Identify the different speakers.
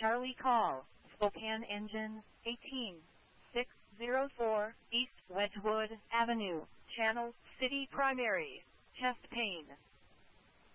Speaker 1: Charlie call, Spokane engine, 18604, East Wedgewood Avenue, Channel City Primary, chest pain.